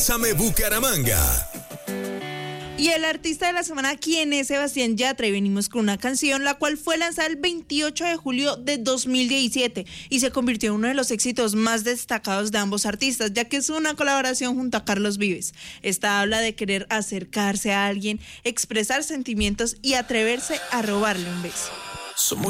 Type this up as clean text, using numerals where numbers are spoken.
Bésame Bucaramanga. Y el artista de la semana, ¿quién es? Sebastián Yatra, y venimos con una canción la cual fue lanzada el 28 de julio de 2017 y se convirtió en uno de los éxitos más destacados de ambos artistas, ya que es una colaboración junto a Carlos Vives. Esta habla de querer acercarse a alguien, expresar sentimientos y atreverse a robarle un beso.